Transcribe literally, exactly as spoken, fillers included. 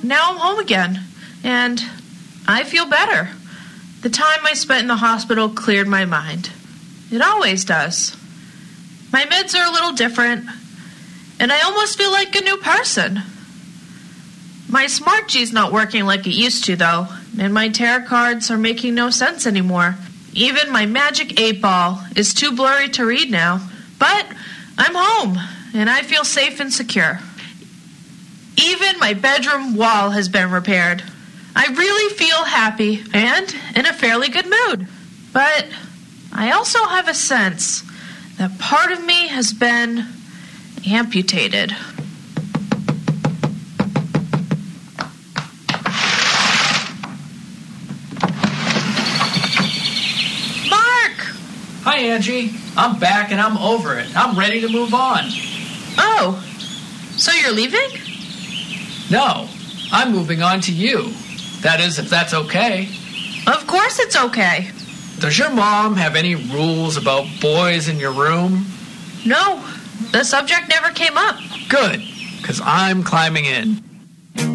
now I'm home again, and I feel better. The time I spent in the hospital cleared my mind. It always does. My meds are a little different, and I almost feel like a new person. My Smart G's not working like it used to, though, and my tarot cards are making no sense anymore. Even my magic eight ball is too blurry to read now. But I'm home, and I feel safe and secure. Even my bedroom wall has been repaired. I really feel happy and in a fairly good mood. But I also have a sense that part of me has been amputated. Hi, Angie. I'm back and I'm over it. I'm ready to move on. Oh, so you're leaving? No, I'm moving on to you. That is, if that's okay. Of course it's okay. Does your mom have any rules about boys in your room? No, the subject never came up. Good, because I'm climbing in.